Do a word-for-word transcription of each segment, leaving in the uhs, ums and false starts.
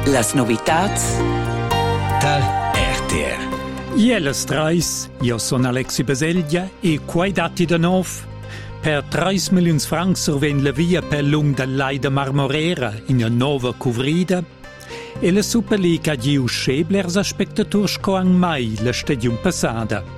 Las novitats dal R T R. Ielas trais, io sono Alexi Baseglia e quai dati da nov. Per tre milioni francs surven la via per lung del Lai de Marmorera in una nuova covrida e la Superliga di usceblers a spectators coan mai la stagione passata.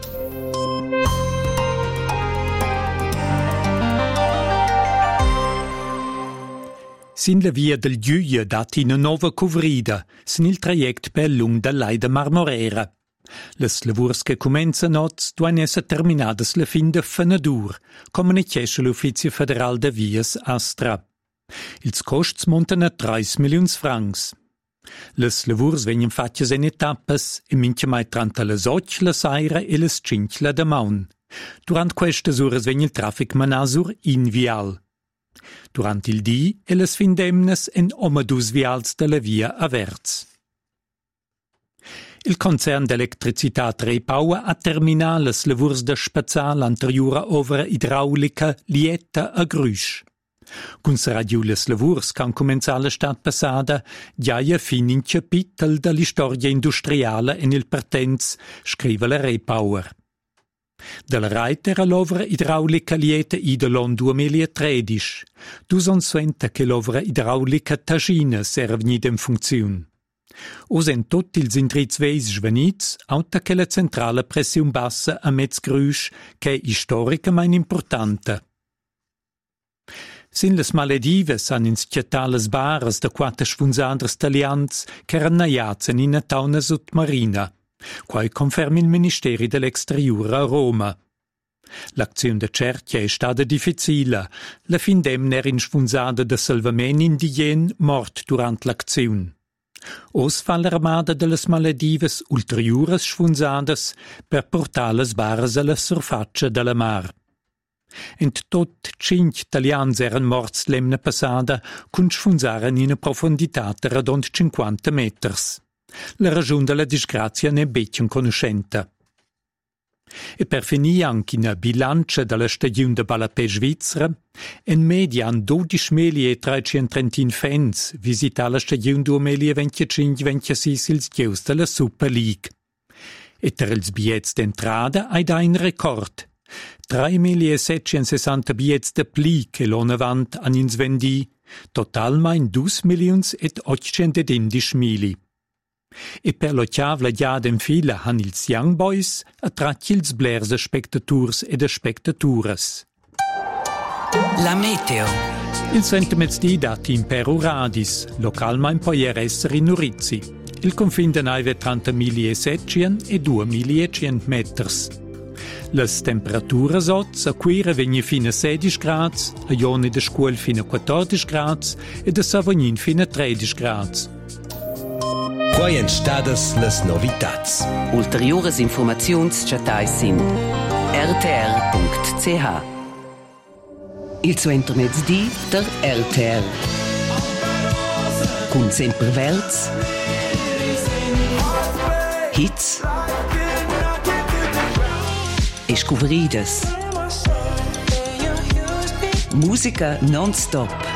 Sin la via del Giuglia dati una nuova covrida, sin il traject per lung del Lai de Marmorera. Les lavurs che començano devono essere terminades la fin de fenadur, comunichesce l'Uffizio Federal de Vias Astra. Ils costs montan a tre milioni francs. Les lavurs vengono fatti in etappes, e minchia mai tranta les och, la saira e les cinque la maun. Durant queste ore vengono il traffic manasur in vial. Durant il dì e les findemnes en omadus vials de la via averts. Il concern d'electricità Repower ha terminato le lavurs de spazzar l'anteriora ovra idraulica Lietta a Grüsch. Con sarà le lavurs che hanno cominciato l'estate passata, già è fin in capitolo della storia industriale e nel partenz, scrive la Repower. Della rete era l'ovra idraulica Lietta idolon duemilatredici, duecentosventi che l'ovra idraulica Tagina serve in funzione. Usen tutti ils indrizz veis svanits, auta che la centrale pressione bassa a Metz-Grüsch, che è storicamente importante. Sin les Maledives han inschiatà les bares de quattro sfunzanders italians che erano naiats in una tauna sottomarina, quai conferma il Ministeri dell'Exterior a Roma. L'azione de cerchia è stata difficile, la fin d'emner in sfunzada de salvament indigene mort durant l'azione. Os fa l'armada de les Maledives ulteriores sfunzadas per portar les bares alla surfaccia della mar. Ent tot cinc italians eran morts l'emna passada cun sfunzaren in a profondità de radont cinquanta meters. La ragione della disgrazia ne becchien conoscenta. E per finire anche in bilancia della stagione de Balapè svizzera, in media han dodicimila trecentotrentin fans visità la stagione duemilaventicinque ventisei ils chius della Super League. E per ils biets d'entrada hai da un record. tremilasettecentosessanta biets de pli che l'on avant han ins vendi, totalmein due milioni e ottocentododici mila. E per lo chiavla già in fila han ils Young Boys attratti ils blers de spectators e de spectatures. La meteo. Il sentimezdi dati in Peru Radis, localmente poi essere in Urizzi. Il confine de naive trentamilasettecento e duemilacento meters. Les temperaturas oz a Quira vegna fino a sedici gradi, a Ione de Scuol fino a quattordici gradi e a Savognin fino a tredici gradi. Quai en stadas les novitats. Ulteriores informaziuns chatais in r t r punct c h. Il suo intermezdi der R T R. Con sempre verz, hits e scuveridas. Musica non-stop.